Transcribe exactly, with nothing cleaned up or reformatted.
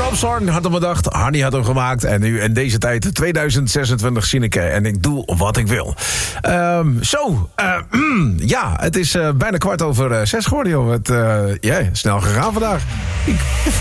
Robson had hem bedacht, Hardy had hem gemaakt. En nu in deze tijd, tweeduizend zesentwintig, Sineke. En ik doe wat ik wil. Um, zo, uh, mm, ja, het is uh, bijna kwart over uh, zes geworden, joh. Het, uh, yeah, snel gegaan vandaag. Ik,